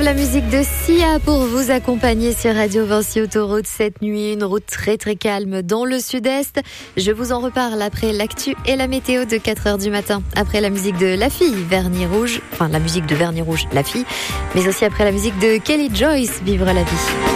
retrouve la musique de Sia pour vous accompagner sur Radio Vinci Autoroute cette nuit. Une route très très calme dans le sud-est. Je vous en reparle après l'actu et la météo de 4h du matin. Après la musique de La Fille, Vernis Rouge. Enfin, la musique de Vernis Rouge, La Fille. Mais aussi après la musique de Kelly Joyce, Vivre la vie.